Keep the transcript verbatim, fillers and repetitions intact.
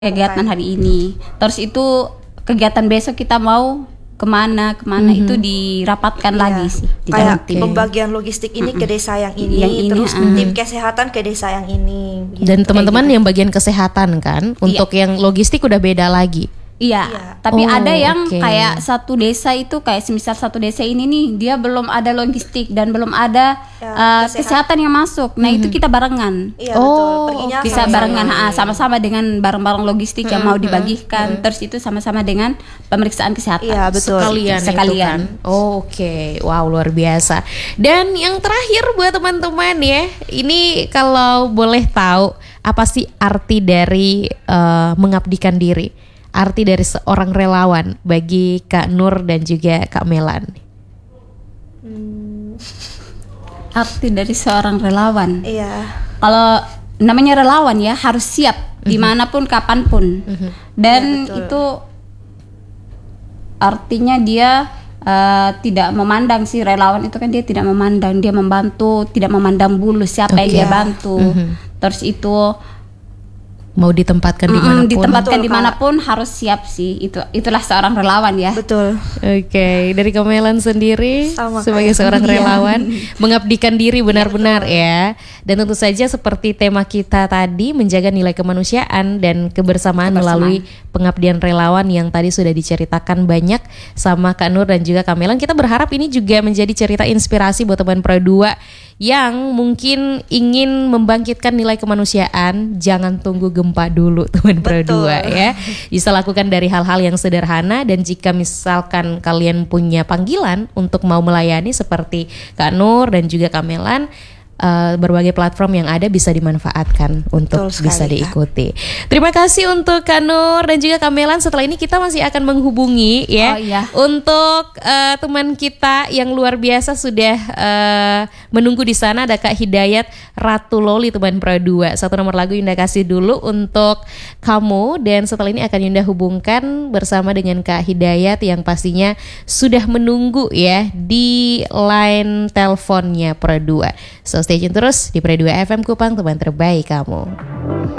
kegiatan hari ini. Terus itu kegiatan besok kita mau kemana kemana mm-hmm. itu dirapatkan iya. lagi sih di kayak tim. Pembagian logistik ini mm-hmm. ke desa yang ini, yang ini terus uh. tim kesehatan ke desa yang ini gitu. Dan teman-teman gitu. Yang bagian kesehatan kan untuk iya. Yang logistik udah beda lagi. Iya, iya. Tapi oh, ada yang okay. kayak satu desa itu kayak semisal satu desa ini nih dia belum ada logistik dan belum ada ya, uh, kesehatan. kesehatan yang masuk. Nah, mm-hmm. itu kita barengan. Iya, oh, betul. bisa sama-sama. barengan ha, sama-sama dengan barang-barang logistik mm-hmm. yang mau dibagikan. Mm-hmm. Terus itu sama-sama dengan pemeriksaan kesehatan. Iya, betul. Sekalian, sekalian. Itu kan. Oh, oke. Okay. Wow, luar biasa. Dan yang terakhir buat teman-teman ya, ini kalau boleh tahu apa sih arti dari uh, mengabdikan diri? Arti dari seorang relawan bagi Kak Nur dan juga Kak Melan. Hmm. Arti dari seorang relawan. Iya. Kalau namanya relawan ya harus siap mm-hmm. dimanapun kapanpun. Mm-hmm. Dan ya, itu artinya dia uh, tidak memandang si relawan itu kan dia tidak memandang, dia membantu, tidak memandang bulu siapa okay. yang dia bantu. Mm-hmm. Terus itu mau ditempatkan dimanapun, mm, ditempatkan betul, dimanapun Kak. Harus siap sih. Itu itulah seorang relawan ya. Betul. Oke, okay. Dari Kamelan sendiri sama sebagai seorang relawan iya. mengabdikan diri benar-benar ya. Dan tentu saja seperti tema kita tadi menjaga nilai kemanusiaan dan kebersamaan, kebersamaan melalui pengabdian relawan yang tadi sudah diceritakan banyak sama Kak Nur dan juga Kamelan. Kita berharap ini juga menjadi cerita inspirasi buat teman Pro dua yang mungkin ingin membangkitkan nilai kemanusiaan. Jangan tunggu gempa dulu teman Pro dua ya. Bisa lakukan dari hal-hal yang sederhana. Dan jika misalkan kalian punya panggilan untuk mau melayani seperti Kak Nur dan juga Kamelan, Uh, berbagai platform yang ada bisa dimanfaatkan untuk sekali, bisa diikuti. Kak. Terima kasih untuk Kak Nur dan juga Kamelan. Setelah ini kita masih akan menghubungi ya oh, iya. untuk uh, teman kita yang luar biasa sudah uh, menunggu di sana. Ada Kak Hidayat Ratu Loli teman Pro dua. Satu nomor lagu Yunda kasih dulu untuk kamu, dan setelah ini akan Yunda hubungkan bersama dengan Kak Hidayat yang pastinya sudah menunggu ya di line teleponnya Pro dua. So stay tune terus di Pro dua F M Kupang, teman terbaik kamu.